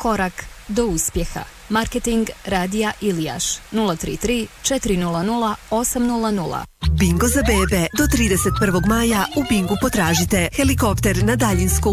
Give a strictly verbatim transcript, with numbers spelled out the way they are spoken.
korak do uspjeha. Marketing Radija Ilijaš nula tri tri četiri nula nula osam nula nula. Bingo za bebe. Do trideset prvog maja u Bingu potražite helikopter na daljinsko